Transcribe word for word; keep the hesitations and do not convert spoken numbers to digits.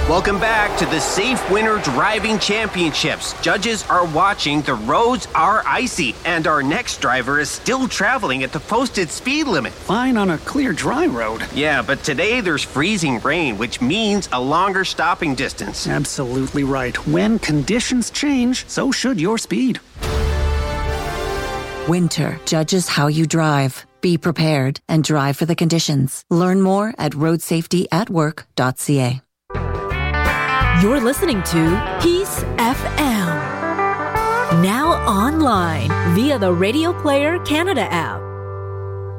Welcome back to the Safe Winter Driving Championships. Judges are watching, the roads are icy, and our next driver is still traveling at the posted speed limit. Fine on a clear, dry road. Yeah, but today there's freezing rain, which means a longer stopping distance. Absolutely right. When conditions change, so should your speed. Winter judges how you drive. Be prepared and drive for the conditions. Learn more at road safety at work dot c a. You're listening to Peace F M. Now online via the Radio Player Canada app.